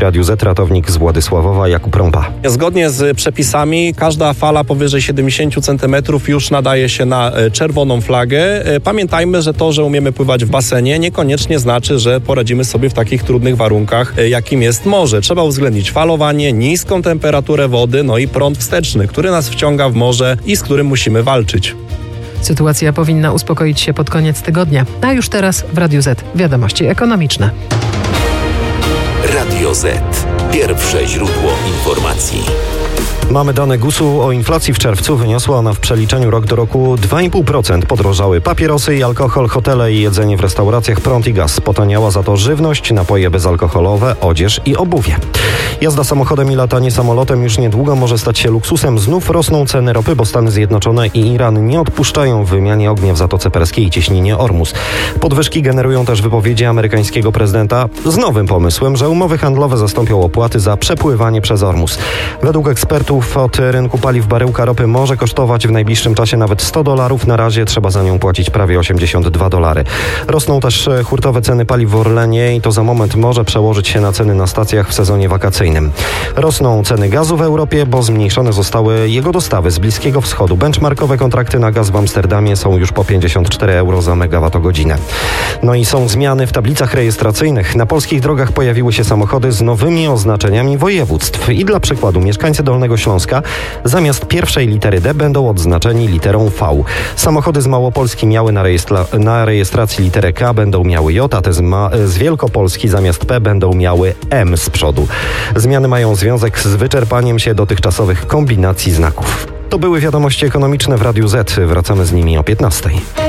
Radiu Z ratownik z Władysławowa Jakub Rąpa. Zgodnie z przepisami każda fala powyżej 70 cm już nadaje się na czerwoną flagę. Pamiętajmy, że to, że umiemy pływać w basenie, niekoniecznie znaczy, że poradzimy sobie w takich trudnych warunkach, jakim jest morze. Trzeba uwzględnić falowanie, niską temperaturę wody, no i prąd wsteczny, który nas wciąga w morze i z którym musimy walczyć. Sytuacja powinna uspokoić się pod koniec tygodnia. A już teraz w Radiu Z wiadomości ekonomiczne. Radio Z. Pierwsze źródło informacji. Mamy dane GUS-u. O inflacji w czerwcu wyniosła ona w przeliczeniu rok do roku 2,5%. Podrożały papierosy i alkohol, hotele i jedzenie w restauracjach, prąd i gaz. Potaniała za to żywność, napoje bezalkoholowe, odzież i obuwie. Jazda samochodem i latanie samolotem już niedługo może stać się luksusem. Znów rosną ceny ropy, bo Stany Zjednoczone i Iran nie odpuszczają w wymianie ognia w Zatoce Perskiej i cieśninie Ormus. Podwyżki generują też wypowiedzi amerykańskiego prezydenta z nowym pomysłem, że umowy handlowe zastąpią opłaty za przepływanie przez Ormus. Według ekspertów od rynku paliw baryłka ropy może kosztować w najbliższym czasie nawet $100. Na razie trzeba za nią płacić prawie $82. Rosną też hurtowe ceny paliw w Orlenie i to za moment może przełożyć się na ceny na stacjach w sezonie wakacyjnym. Rosną ceny gazu w Europie, bo zmniejszone zostały jego dostawy z Bliskiego Wschodu. Benchmarkowe kontrakty na gaz w Amsterdamie są już po 54 euro za megawattogodzinę. No i są zmiany w tablicach rejestracyjnych. Na polskich drogach pojawiły się samochody z nowymi oznaczeniami województw. I dla przykładu mieszkańcy Dolnego Śląska zamiast pierwszej litery D będą odznaczeni literą V. Samochody z Małopolski miały na rejestracji literę K, będą miały J, a te z Wielkopolski zamiast P będą miały M z przodu. Zmiany mają związek z wyczerpaniem się dotychczasowych kombinacji znaków. To były wiadomości ekonomiczne w Radiu Z. Wracamy z nimi o 15:00.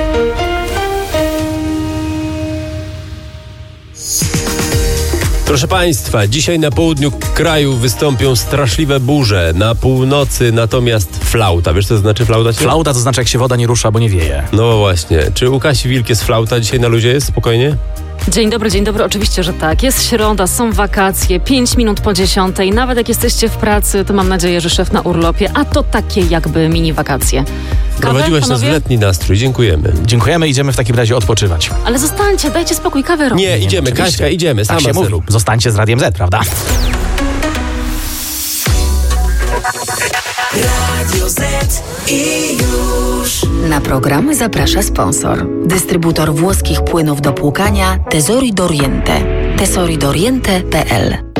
Proszę Państwa, dzisiaj na południu kraju wystąpią straszliwe burze, na północy natomiast flauta. Wiesz, co to znaczy flauta? Flauta to znaczy, jak się woda nie rusza, bo nie wieje. No właśnie. Czy u Kasi Wilk jest flauta dzisiaj na luzie? Jest spokojnie? Dzień dobry, oczywiście, że tak. Jest środa, są wakacje, 5 minut po 10:00. Nawet jak jesteście w pracy, to mam nadzieję, że szef na urlopie, a to takie jakby mini wakacje. Prowadziłaś nas w letni nastrój, dziękujemy. Dziękujemy, idziemy w takim razie odpoczywać. Ale zostańcie, dajcie spokój, kawę robić. Nie, idziemy, oczywiście. Kaśka, idziemy, Tak sama się mówi. Zostańcie z Radiem Z, prawda? Radio Z i już. Na program zaprasza sponsor. Dystrybutor włoskich płynów do płukania Tesori d'Oriente. Tesoridoriente.pl